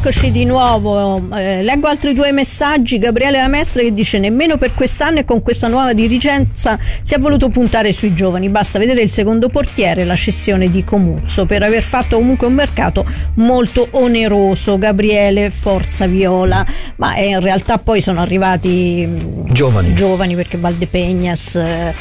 eccoci di nuovo. Leggo altri due messaggi. Gabriele Lamestre che dice: nemmeno per quest'anno e con questa nuova dirigenza si è voluto puntare sui giovani, basta vedere il secondo portiere, la cessione di Comuzzo, per aver fatto comunque un mercato molto oneroso. Gabriele, forza viola. Ma in realtà poi sono arrivati giovani perché Valdepeñas,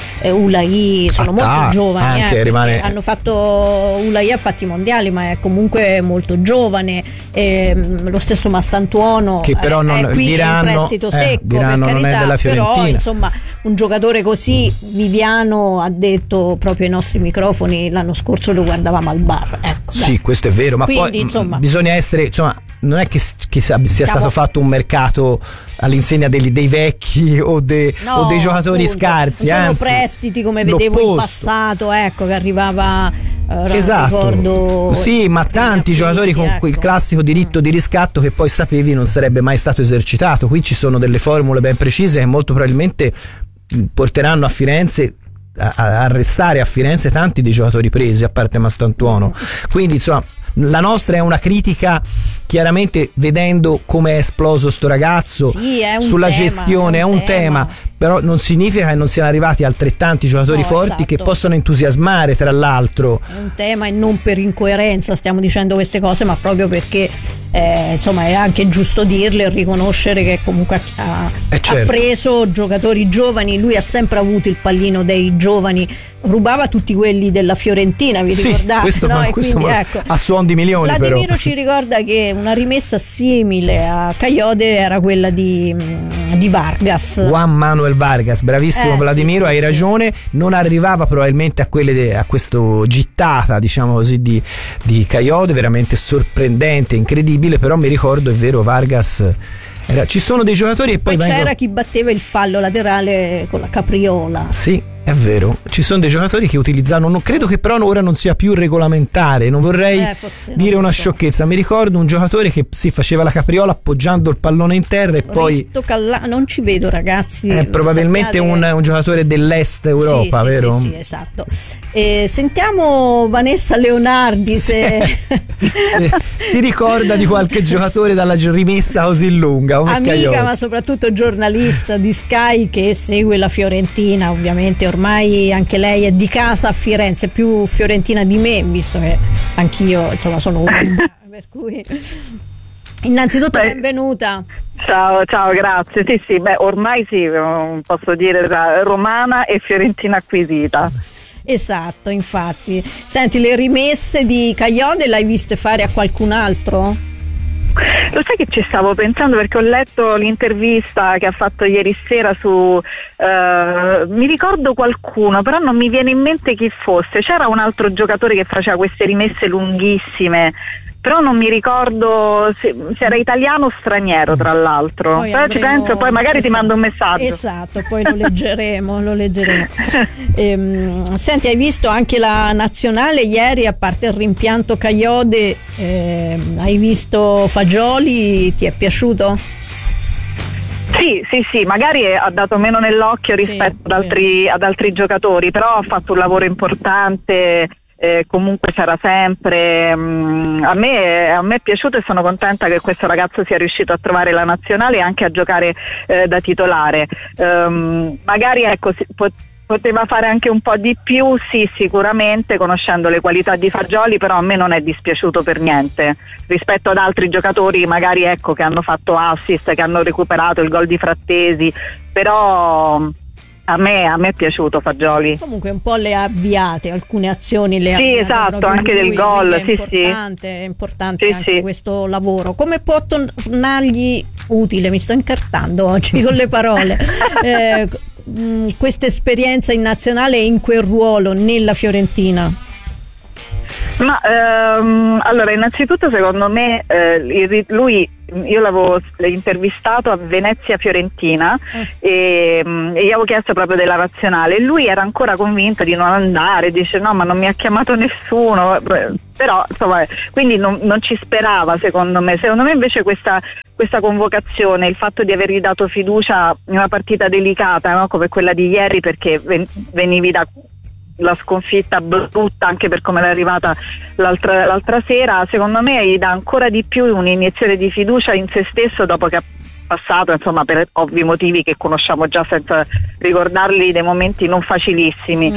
Ulai sono molto giovani, hanno fatto, Ulai ha fatti i mondiali ma è comunque molto giovane, lo stesso Mastantuono che però non è qui diranno, in prestito secco, diranno per carità, non è della Fiorentina. Però insomma un giocatore così, Viviano ha detto proprio ai nostri microfoni l'anno scorso lo guardavamo al bar, ecco, sì, questo è vero, ma quindi, poi insomma, bisogna essere, insomma, non è che sia stato fatto un mercato all'insegna dei vecchi o dei giocatori scarsi, non sono anzi, prestiti come vedevo in passato, ecco, che arrivava ricordo, sì, ma tanti giocatori con quel classico diritto di riscatto che poi sapevi non sarebbe mai stato esercitato. Qui ci sono delle formule ben precise che molto probabilmente porteranno a Firenze a restare a Firenze tanti dei giocatori presi, a parte Mastantuono. Quindi insomma la nostra è una critica chiaramente vedendo come è esploso sto ragazzo, sulla gestione, è un tema, però non significa che non siano arrivati altrettanti giocatori forti che possono entusiasmare, tra l'altro. È un tema e non per incoerenza stiamo dicendo queste cose, ma proprio perché insomma è anche giusto dirle e riconoscere che comunque ha preso giocatori giovani. Lui ha sempre avuto il pallino dei giovani, rubava tutti quelli della Fiorentina, vi ricordate? Questo quindi, ecco, a suon di milioni. Vladimiro però ci ricorda che una rimessa simile a Kayode era quella di Vargas, Juan Manuel Vargas, bravissimo Vladimiro, hai ragione, non arrivava probabilmente a questo gittata, diciamo così, di Kayode, veramente sorprendente, incredibile, però mi ricordo, è vero, Vargas ci sono dei giocatori e poi c'era chi batteva il fallo laterale con la capriola. Sì, è vero, ci sono dei giocatori che utilizzano, non credo che però ora non sia più regolamentare, non vorrei dire una sciocchezza. Mi ricordo un giocatore che faceva la capriola appoggiando il pallone in terra e poi non ci vedo, ragazzi, è probabilmente un giocatore dell'est Europa, vero? Sì, esatto. Sentiamo Vanessa Leonardi se si ricorda di qualche giocatore dalla rimessa così lunga, amica ma soprattutto giornalista di Sky che segue la Fiorentina. Ovviamente ormai anche lei è di casa a Firenze, più fiorentina di me, visto che anch'io insomma sono una, per cui innanzitutto benvenuta. Ciao, grazie. Sì, ormai sì, posso dire romana e fiorentina acquisita. Esatto, infatti. Senti, le rimesse di Kayode le hai viste fare a qualcun altro? Lo sai che ci stavo pensando, perché ho letto l'intervista che ha fatto ieri sera su mi ricordo qualcuno, però non mi viene in mente chi fosse. C'era un altro giocatore che faceva queste rimesse lunghissime, però non mi ricordo se era italiano o straniero, tra l'altro. Però ci penso, poi magari ti mando un messaggio. Esatto, poi lo leggeremo. Senti, hai visto anche la nazionale ieri, a parte il rimpianto Kayode, hai visto Fagioli, ti è piaciuto? Sì, magari ha dato meno nell'occhio rispetto ad altri giocatori, però ha fatto un lavoro importante. Comunque c'era sempre, a me è piaciuto e sono contenta che questo ragazzo sia riuscito a trovare la nazionale e anche a giocare da titolare. Magari poteva fare anche un po' di più, sì, sicuramente, conoscendo le qualità di Fagioli, però a me non è dispiaciuto per niente rispetto ad altri giocatori magari che hanno fatto assist, che hanno recuperato il gol di Frattesi, però a me è piaciuto Fagioli. Comunque un po' le ha avviate, alcune azioni le ha avviate. Sì, esatto, anche del gol. È importante anche questo lavoro. Come può tornargli utile, mi sto incartando oggi con le parole, questa esperienza in nazionale e in quel ruolo nella Fiorentina? Ma allora, innanzitutto secondo me lui, io l'avevo intervistato a Venezia Fiorentina e gli avevo chiesto proprio della nazionale e lui era ancora convinto di non andare, dice no, ma non mi ha chiamato nessuno, però insomma, quindi non ci sperava. Secondo me invece questa convocazione, il fatto di avergli dato fiducia in una partita delicata, no? Come quella di ieri, perché venivi la sconfitta brutta anche per come è arrivata l'altra sera, secondo me gli dà ancora di più un'iniezione di fiducia in se stesso dopo che ha passato, insomma, per ovvi motivi che conosciamo già senza ricordarli, dei momenti non facilissimi.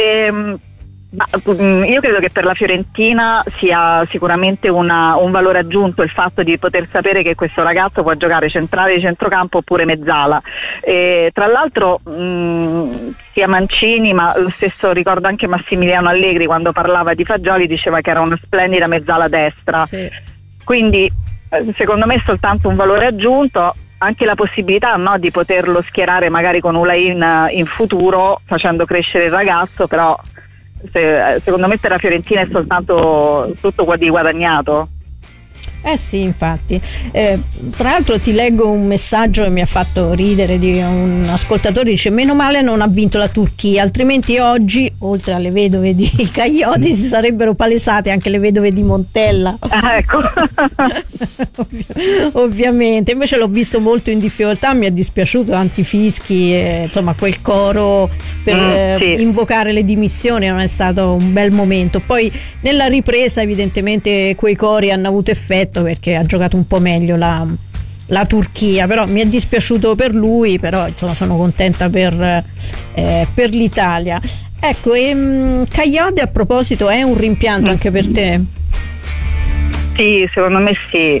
Io credo che per la Fiorentina sia sicuramente un valore aggiunto il fatto di poter sapere che questo ragazzo può giocare centrale di centrocampo oppure mezzala. Tra l'altro sia Mancini, ma lo stesso ricordo anche Massimiliano Allegri quando parlava di Fagioli, diceva che era una splendida mezzala destra. Sì. Quindi secondo me è soltanto un valore aggiunto, anche la possibilità, no, di poterlo schierare magari con Higuaín in futuro facendo crescere il ragazzo, però secondo me per la Fiorentina è soltanto tutto qua di guadagnato. Sì, infatti. Tra l'altro ti leggo un messaggio che mi ha fatto ridere di un ascoltatore, dice: meno male non ha vinto la Turchia, altrimenti oggi oltre alle vedove di Caglioti si sarebbero palesate anche le vedove di Montella. Ecco. Ovviamente, invece l'ho visto molto in difficoltà, mi è dispiaciuto, tanti fischi, insomma quel coro per sì, invocare le dimissioni non è stato un bel momento. Poi nella ripresa evidentemente quei cori hanno avuto effetto perché ha giocato un po' meglio la Turchia, però mi è dispiaciuto per lui, però insomma sono contenta per l'Italia. Ecco, Cagliode, a proposito, è un rimpianto anche per te? Sì, secondo me sì,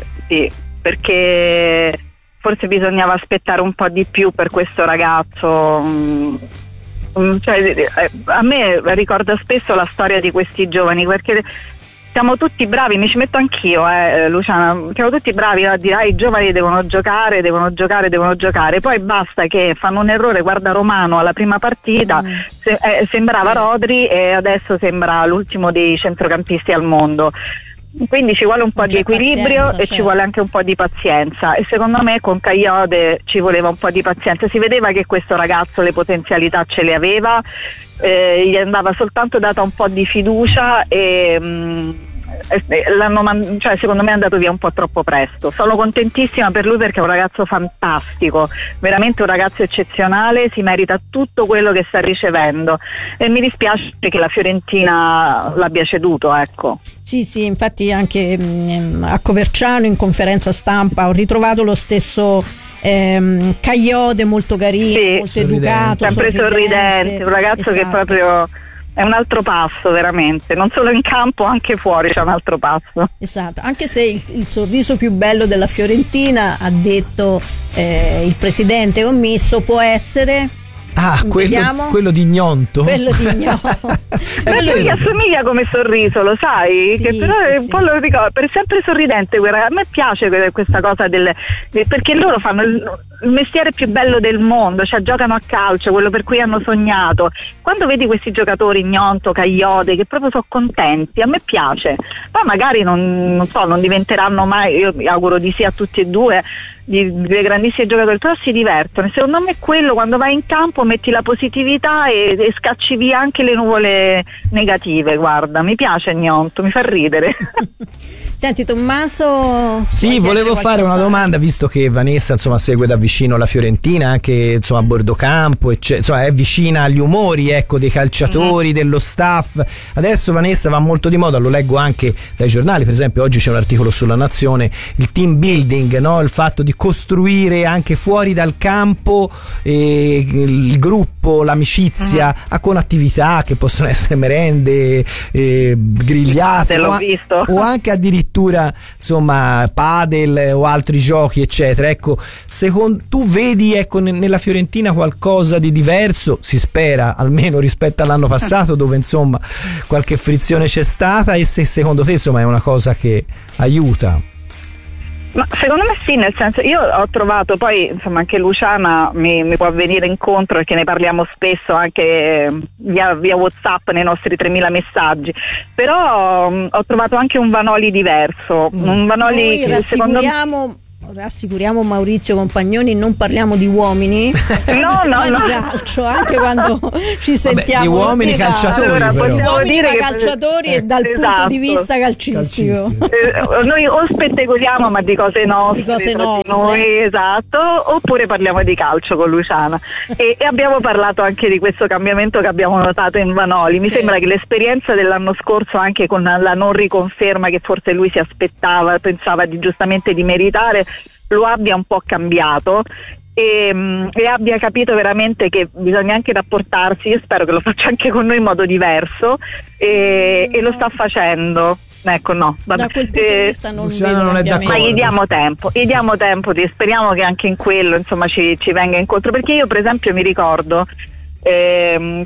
perché forse bisognava aspettare un po' di più per questo ragazzo. Cioè, a me ricorda spesso la storia di questi giovani, perché siamo tutti bravi, mi ci metto anch'io, Luciana, siamo tutti bravi a dire i giovani devono giocare, poi basta che fanno un errore, guarda Romano alla prima partita, sembrava Rodri e adesso sembra l'ultimo dei centrocampisti al mondo. Quindi ci vuole un po' di equilibrio e ci vuole anche un po' di pazienza, e secondo me con Cagliode ci voleva un po' di pazienza. Si vedeva che questo ragazzo le potenzialità ce le aveva, gli andava soltanto data un po' di fiducia e cioè secondo me è andato via un po' troppo presto. Sono contentissima per lui perché è un ragazzo fantastico, veramente un ragazzo eccezionale, si merita tutto quello che sta ricevendo e mi dispiace che la Fiorentina l'abbia ceduto, ecco. Sì, infatti anche a Coverciano in conferenza stampa ho ritrovato lo stesso Cagliode, molto carino, molto educato, sempre sorridente, un ragazzo che proprio è un altro passo, veramente, non solo in campo, anche fuori c'è un altro passo. Esatto, anche se il sorriso più bello della Fiorentina, ha detto il presidente commisso, può essere quello di Gnonto. Quello di Gnonto. Ma lui gli assomiglia come sorriso, lo sai? Sì, che però è un po' lo ricordo, per sempre sorridente. A me piace questa cosa perché loro fanno il mestiere più bello del mondo, cioè giocano a calcio, quello per cui hanno sognato. Quando vedi questi giocatori, Gnonto, Cagliode, che proprio sono contenti, a me piace. Poi magari non diventeranno mai, io mi auguro di sì a tutti e due, dei grandissimi giocatori, però si divertono. Secondo me quello, quando vai in campo metti la positività e scacci via anche le nuvole negative. Guarda, mi piace Gnonto, mi fa ridere. Senti Tommaso, sì, volevo fare una domanda, visto che Vanessa insomma segue da vicino la Fiorentina, anche insomma a bordo campo, insomma è vicina agli umori, ecco, dei calciatori, dello staff. Adesso Vanessa va molto di moda, lo leggo anche dai giornali, per esempio oggi c'è un articolo sulla Nazione, il team building, no? Il fatto di costruire anche fuori dal campo il gruppo, l'amicizia, con attività che possono essere merende, grigliate o anche addirittura insomma padel o altri giochi eccetera. Ecco, secondo tu vedi nella Fiorentina qualcosa di diverso, si spera, almeno rispetto all'anno passato dove insomma qualche frizione c'è stata, e se secondo te insomma è una cosa che aiuta? Ma secondo me sì, nel senso, io ho trovato, poi insomma anche Luciana mi può venire incontro perché ne parliamo spesso anche via WhatsApp nei nostri 3000 messaggi, però ho trovato anche un Vanoli diverso, un Vanoli che secondo me rassicuriamo Maurizio Compagnoni, non parliamo di uomini, ma di calcio, anche quando ci sentiamo. Di uomini calciatori, allora, uomini dire calciatori e dal punto di vista calcistico. Noi o spettegoliamo ma di cose nostre, noi, esatto, oppure parliamo di calcio con Luciana e abbiamo parlato anche di questo cambiamento che abbiamo notato in Vanoli. Mi sembra che l'esperienza dell'anno scorso, anche con la non riconferma che forse lui si aspettava, pensava giustamente di meritare, lo abbia un po' cambiato e abbia capito veramente che bisogna anche rapportarsi. Io spero che lo faccia anche con noi in modo diverso e lo sta facendo. Ecco, no, da quel punto di vista non è d'accordo. Ma gli diamo tempo, speriamo che anche in quello insomma ci venga incontro, perché io per esempio mi ricordo il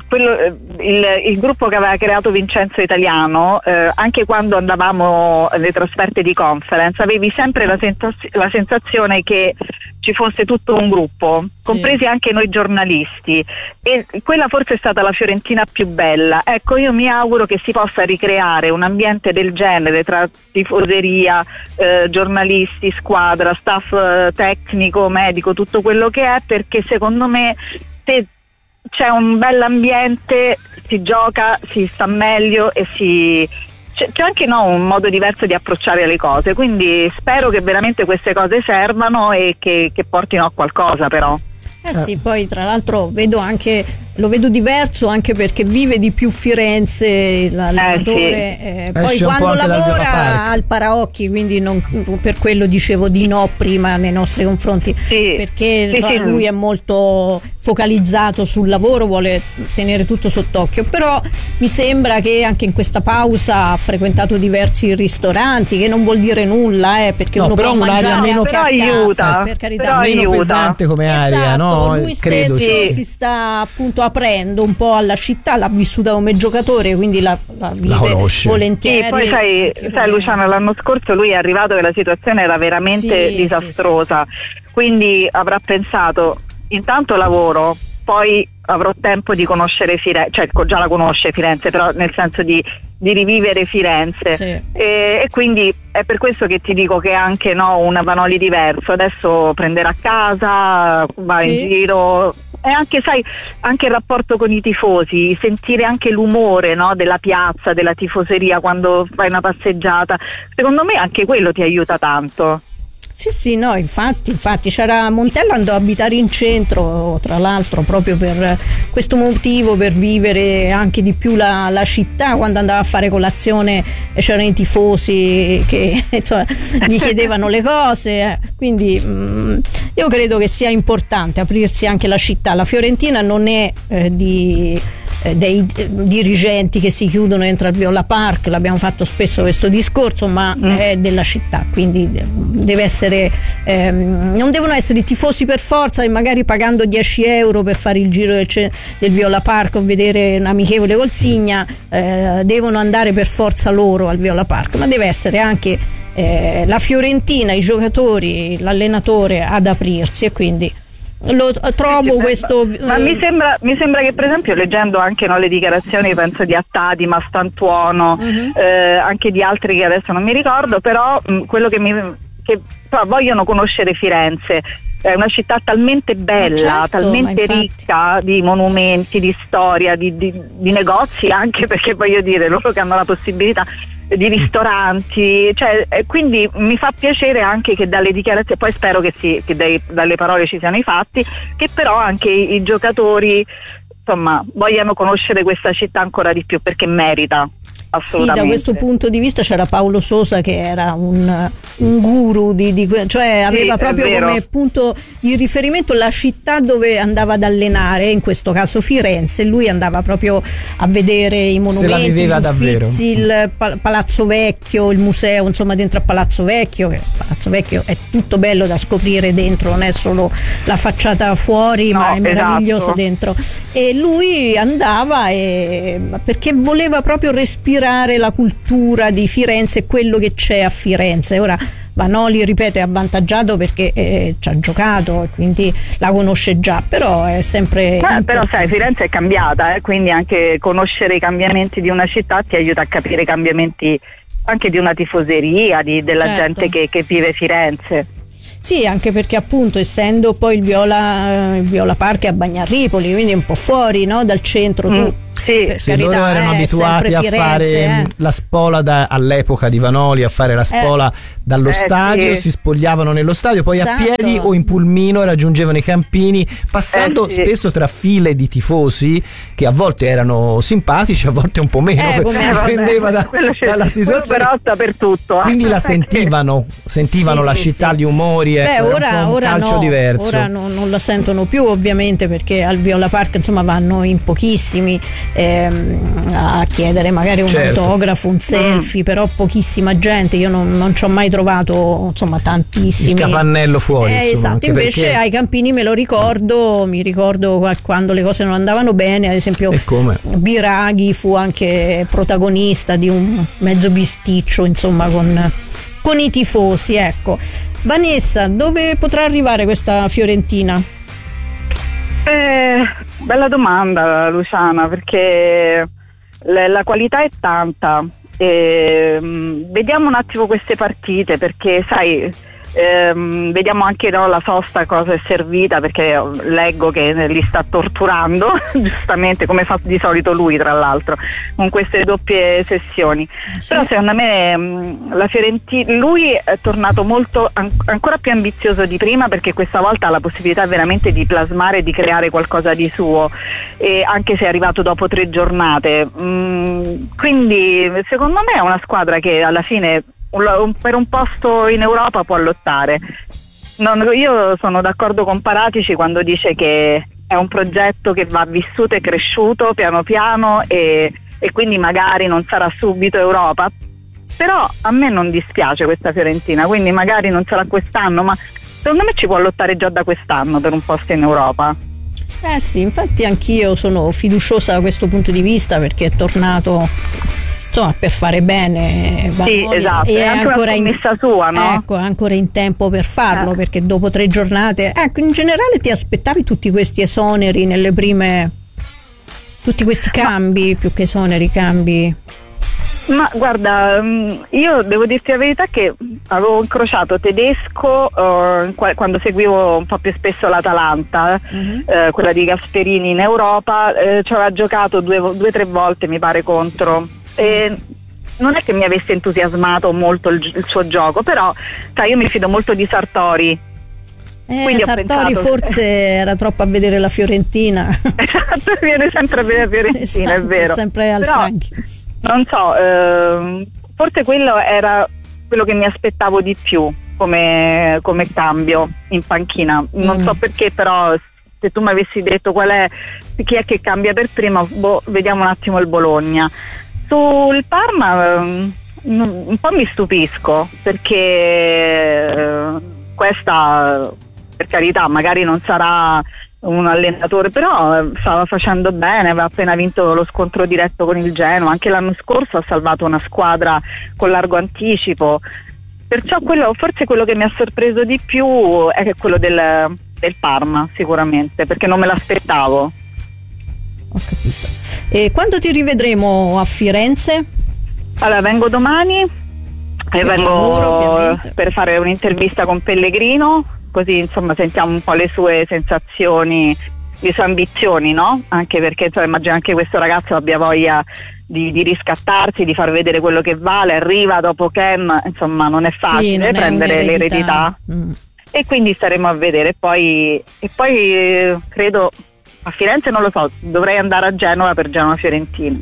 gruppo che aveva creato Vincenzo Italiano, anche quando andavamo alle trasferte di conference avevi sempre la sensazione che ci fosse tutto un gruppo, compresi anche noi giornalisti, e quella forse è stata la Fiorentina più bella. Ecco, io mi auguro che si possa ricreare un ambiente del genere tra tifoseria, giornalisti, squadra, staff tecnico, medico, tutto quello che è, perché secondo me se c'è un bell'ambiente si gioca, si sta meglio e c'è anche un modo diverso di approcciare le cose, quindi spero che veramente queste cose servano e che portino a qualcosa, però. Sì, poi tra l'altro lo vedo diverso anche perché vive di più Firenze l'allenatore, poi quando lavora al paraocchi, quindi per quello dicevo di no prima nei nostri confronti, perché lui è molto focalizzato sul lavoro, vuole tenere tutto sott'occhio, però mi sembra che anche in questa pausa ha frequentato diversi ristoranti, che non vuol dire nulla, perché uno può mangiare anche a casa, per carità, meno pesante come aria, no? Lui stesso si sta appunto aprendo un po' alla città, l'ha vissuta come giocatore, quindi la vive volentieri. Sì, poi sai Luciano, l'anno scorso lui è arrivato che la situazione era veramente disastrosa, quindi avrà pensato intanto lavoro, poi avrò tempo di conoscere Firenze, cioè già la conosce Firenze, però nel senso di rivivere Firenze, e quindi è per questo che ti dico che è anche una Vanoli diverso. Adesso prenderà casa, va in giro, e anche anche il rapporto con i tifosi, sentire anche l'umore della piazza, della tifoseria quando fai una passeggiata, secondo me anche quello ti aiuta tanto. Sì, no, infatti c'era Montella, andò a abitare in centro, tra l'altro proprio per questo motivo, per vivere anche di più la città. Quando andava a fare colazione c'erano i tifosi che gli chiedevano le cose, quindi io credo che sia importante aprirsi anche la città. La Fiorentina non è dei dirigenti che si chiudono dentro al Viola Park, l'abbiamo fatto spesso questo discorso, ma è della città, quindi deve essere non devono essere i tifosi per forza, e magari pagando 10 euro per fare il giro del Viola Park o vedere un amichevole col Signa, devono andare per forza loro al Viola Park, ma deve essere anche la Fiorentina, i giocatori, l'allenatore ad aprirsi, e quindi lo trovo questo. Ma mi sembra che, per esempio, leggendo anche le dichiarazioni, penso di Attadi, Mastantuono, anche di altri che adesso non mi ricordo, però quello che vogliono conoscere Firenze. È una città talmente bella, talmente ricca di monumenti, di storia, di negozi, anche perché voglio dire, loro che hanno la possibilità di ristoranti, quindi mi fa piacere anche che dalle dichiarazioni, poi spero che dalle parole ci siano i fatti, che però anche i giocatori vogliano conoscere questa città ancora di più, perché merita. Sì, da questo punto di vista c'era Paolo Sosa, che era un guru aveva proprio come punto di riferimento la città dove andava ad allenare, in questo caso Firenze. Lui andava proprio a vedere i monumenti, gli Uffizi, il Palazzo Vecchio, il museo, dentro a Palazzo Vecchio è tutto bello da scoprire dentro, non è solo la facciata fuori, ma è meraviglioso dentro. E lui andava perché voleva proprio respirare la cultura di Firenze e quello che c'è a Firenze. Ora Vanoli, ripeto, è avvantaggiato perché ci ha giocato e quindi la conosce già, però è sempre però sai, Firenze è cambiata, quindi anche conoscere i cambiamenti di una città ti aiuta a capire i cambiamenti anche di una tifoseria, della gente che vive Firenze. Sì, anche perché appunto essendo poi il Viola Park è a Bagnarripoli, quindi un po' fuori, no, dal centro, tu per sì, carità, loro erano abituati a fare la spola all'epoca di Vanoli, a fare la spola dallo stadio, si spogliavano nello stadio, poi a piedi o in pulmino raggiungevano i campini, passando spesso tra file di tifosi che a volte erano simpatici, a volte un po' meno, dipendeva dalla situazione, però dappertutto. Quindi la sentivano la città, gli umori, ora un calcio diverso. Ora non la sentono più, ovviamente, perché al Viola Park insomma vanno in pochissimi a chiedere magari un autografo, un selfie, però pochissima gente. Io non ci ho mai trovato insomma tantissimi. Il capannello fuori, esatto. Invece ai campini mi ricordo quando le cose non andavano bene, ad esempio Biraghi fu anche protagonista di un mezzo bisticcio insomma con i tifosi, ecco. Vanessa, dove potrà arrivare questa Fiorentina? Bella domanda, Luciana, perché la qualità è tanta. Vediamo un attimo queste partite, perché sai, vediamo anche la sosta cosa è servita, perché leggo che li sta torturando giustamente, come fa di solito lui, tra l'altro, con queste doppie sessioni. Però secondo me la Fiorentina, lui è tornato molto ancora più ambizioso di prima, perché questa volta ha la possibilità veramente di plasmare e di creare qualcosa di suo, e anche se è arrivato dopo 3 giornate, quindi secondo me è una squadra che alla fine per un posto in Europa può lottare. Io sono d'accordo con Paratici quando dice che è un progetto che va vissuto e cresciuto piano piano, e quindi magari non sarà subito Europa, però a me non dispiace questa Fiorentina, quindi magari non sarà quest'anno, ma secondo me ci può lottare già da quest'anno per un posto in Europa. Sì, infatti anch'io sono fiduciosa da questo punto di vista, perché è tornato insomma per fare bene Vanoli, esatto, e è anche ancora una commessa sua, no? Ecco, ancora in tempo per farlo, perché dopo 3 giornate, ecco, in generale ti aspettavi tutti questi esoneri nelle prime, tutti questi cambi, più che esoneri, cambi? Ma guarda, io devo dirti la verità che avevo incrociato Tedesco quando seguivo un po' più spesso l'Atalanta, quella di Gasperini in Europa, ci aveva giocato 2 o 3 volte mi pare contro. Non è che mi avesse entusiasmato molto il suo gioco, però sai, io mi fido molto di Sartori. Sartori forse era troppo a vedere la Fiorentina. Esatto, viene sempre a vedere la Fiorentina, esatto, è vero. Sempre al Franchi. Non so, forse quello era quello che mi aspettavo di più come cambio in panchina. Non so perché, però se tu mi avessi detto chi è che cambia per prima, vediamo un attimo il Bologna. Sul Parma un po' mi stupisco, perché questa, per carità, magari non sarà un allenatore, però stava facendo bene, aveva appena vinto lo scontro diretto con il Genoa, anche l'anno scorso ha salvato una squadra con largo anticipo, perciò forse quello che mi ha sorpreso di più è quello del Parma, sicuramente, perché non me l'aspettavo. Ho capito. E quando ti rivedremo a Firenze? Allora, vengo domani e vengo per fare un'intervista con Pellegrino, così insomma sentiamo un po' le sue sensazioni, le sue ambizioni, no? Anche perché immagino anche questo ragazzo abbia voglia di riscattarsi, di far vedere quello che vale, arriva dopo Ken, insomma non è facile prendere l'eredità. E quindi staremo a vedere, e poi credo a Firenze non lo so, dovrei andare a Genova per Genova-Fiorentina.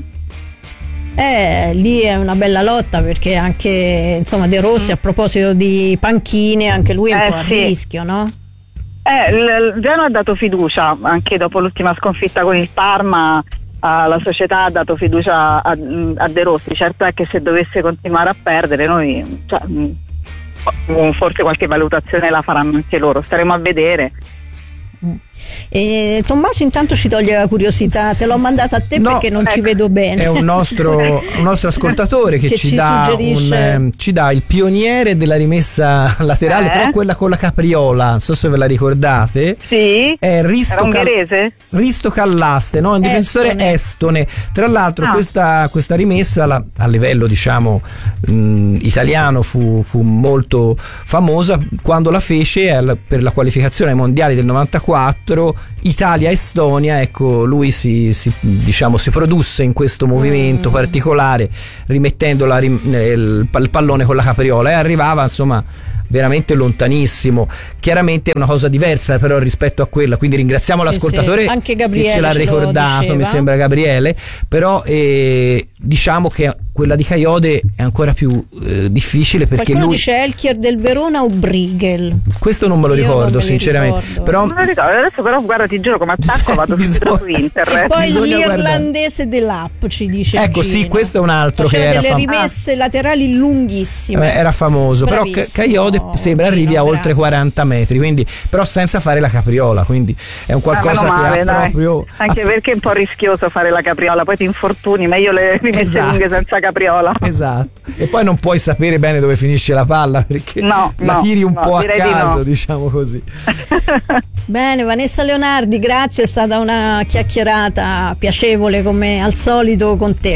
Lì è una bella lotta, perché anche insomma De Rossi, a proposito di panchine, anche lui è un po' a rischio, no? Il Genoa ha dato fiducia anche dopo l'ultima sconfitta con il Parma, la società ha dato fiducia a De Rossi. Certo è che se dovesse continuare a perdere, noi forse qualche valutazione la faranno anche loro, staremo a vedere. Tommaso intanto ci toglie la curiosità, te l'ho mandata a te perché non ci vedo bene. È un nostro ascoltatore che ci dà il pioniere della rimessa laterale, però quella con la capriola, non so se ve la ricordate. Sì, è era ungherese? Risto Callaste, no? Un difensore estone. Tra l'altro questa rimessa a livello diciamo italiano fu molto famosa quando la fece per la qualificazione ai mondiali del 94 Italia-Estonia. Ecco, lui si produsse in questo movimento particolare, rimettendo il pallone con la capriola, e arrivava insomma veramente lontanissimo. Chiaramente è una cosa diversa però rispetto a quella, quindi ringraziamo l'ascoltatore anche Gabriele che ce l'ha ricordato, mi sembra Gabriele, però diciamo che quella di Kayode è ancora più difficile perché qualcuno lui dice Elchier del Verona o Briegel, questo non me lo ricordo sinceramente. Però non lo ricordo adesso, però guarda, ti giuro, come attacco vado su internet. E poi l'irlandese dell'app ci dice, ecco Gina. Sì, questo è un altro faceva che era delle rimesse laterali lunghissime, era famoso. Bravissimo. Però Kayode sembra arrivi a oltre 40 metri, quindi però senza fare la capriola, quindi è un qualcosa che ha proprio anche perché è un po' rischioso fare la capriola, poi ti infortuni, meglio le rimesse lunghe senza capriola. Esatto. E poi non puoi sapere bene dove finisce la palla perché la tiri un po' a caso, diciamo così. Bene, Vanessa Leonardi, grazie, è stata una chiacchierata piacevole come al solito con te.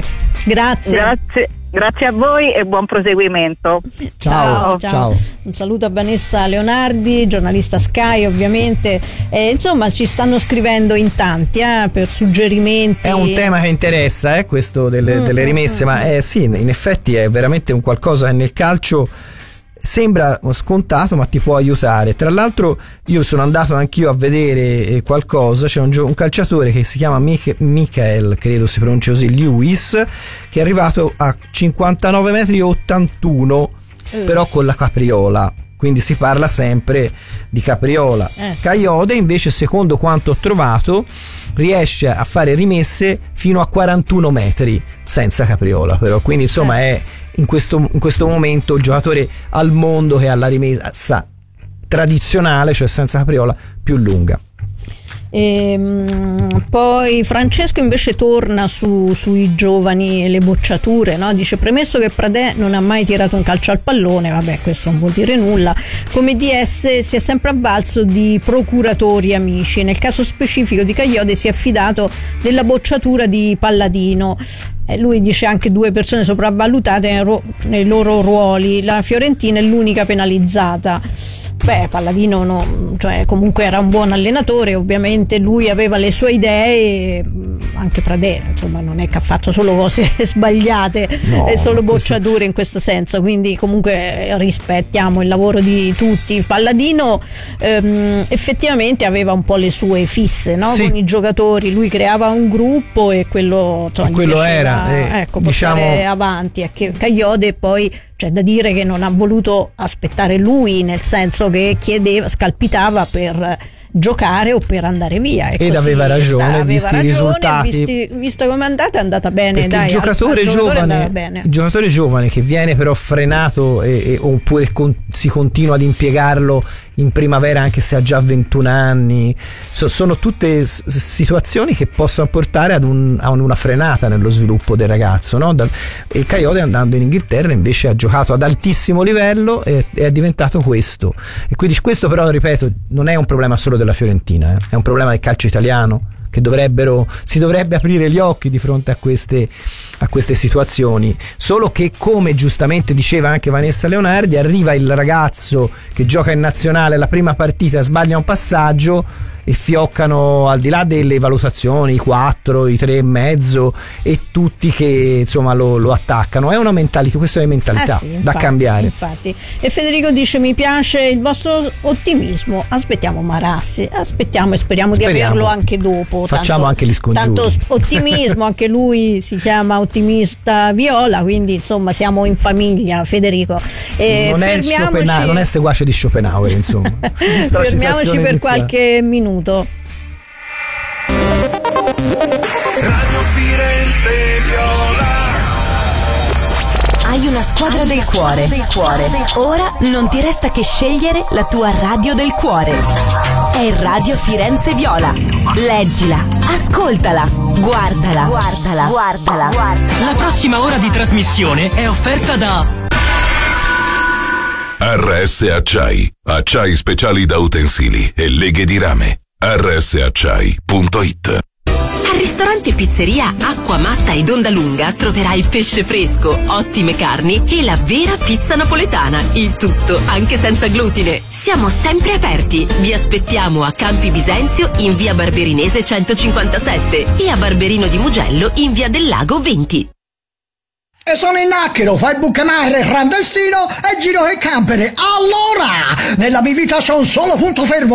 Grazie a voi e buon proseguimento. Ciao. Un saluto a Vanessa Leonardi, giornalista Sky ovviamente. Insomma, ci stanno scrivendo in tanti per suggerimenti. È un tema che interessa, questo delle rimesse, ma sì, in effetti è veramente un qualcosa che nel calcio sembra scontato ma ti può aiutare. Tra l'altro io sono andato anch'io a vedere qualcosa, c'è un calciatore che si chiama Michael, credo si pronunci così, Lewis, che è arrivato a 59 metri e 81 però con la capriola, quindi si parla sempre di capriola. Kayode invece, secondo quanto ho trovato, riesce a fare rimesse fino a 41 metri senza capriola, però quindi insomma è in questo momento il giocatore al mondo che ha la rimessa tradizionale, cioè senza capriola, più lunga. Poi Francesco invece torna sui giovani e le bocciature, no? Dice: premesso che Pradè non ha mai tirato un calcio al pallone, vabbè, questo non vuol dire nulla, come DS si è sempre avvalso di procuratori amici. Nel caso specifico di Kayode si è affidato della bocciatura di Palladino. Lui dice anche 2 persone sopravvalutate nei loro ruoli, la Fiorentina è l'unica penalizzata. Palladino cioè comunque era un buon allenatore, ovviamente lui aveva le sue idee, anche Pradè insomma non è che ha fatto solo cose sbagliate, è solo bocciature in questo senso, quindi comunque rispettiamo il lavoro di tutti. Palladino effettivamente aveva un po' le sue fisse, no? Sì. Con i giocatori, lui creava un gruppo e quello era portare avanti. E che Kayode poi c'è da dire che non ha voluto aspettare lui, nel senso che scalpitava per giocare o per andare via, ed aveva ragione, visti i risultati, visto come è andata bene. Dai, il giocatore giovane che viene però frenato oppure si continua ad impiegarlo in primavera anche se ha già 21 anni, sono tutte situazioni che possono portare a una frenata nello sviluppo del ragazzo, no? E Kayode, andando in Inghilterra, invece ha giocato ad altissimo livello e è diventato questo. E quindi questo, però, ripeto, non è un problema solo della Fiorentina, è un problema del calcio italiano, che si dovrebbe aprire gli occhi di fronte a queste situazioni. Solo che, come giustamente diceva anche Vanessa Leonardi, arriva il ragazzo che gioca in nazionale la prima partita, sbaglia un passaggio e fioccano, al di là delle valutazioni, i 4, i 3,5 e tutti che insomma lo attaccano. È una mentalità, questa è mentalità da cambiare. Infatti. E Federico dice: mi piace il vostro ottimismo, aspettiamo Marassi, aspettiamo e speriamo di averlo anche dopo. Facciamo anche gli scongiuri. Tanto ottimismo, anche lui si chiama Ottimista Viola, quindi insomma siamo in famiglia, Federico. Non è seguace di Schopenhauer, insomma. Fermiamoci per qualche minuto. Radio Firenze Viola. Hai una squadra del cuore. Ora non ti resta che scegliere la tua radio del cuore. è Radio Firenze Viola. Leggila, ascoltala, guardala. La prossima ora di trasmissione è offerta da RS Acciai, acciai speciali da utensili e leghe di rame. rsacciai.it. Al ristorante Pizzeria Acqua Matta ed Onda Lunga troverai pesce fresco, ottime carni e la vera pizza napoletana. Il tutto anche senza glutine. Siamo sempre aperti. Vi aspettiamo a Campi Bisenzio in via Barberinese 157 e a Barberino di Mugello in via del Lago 20. E sono in Acchero, fai il bucamare clandestino e giro il campere. Allora, nella mia vita c'è un solo punto fermo.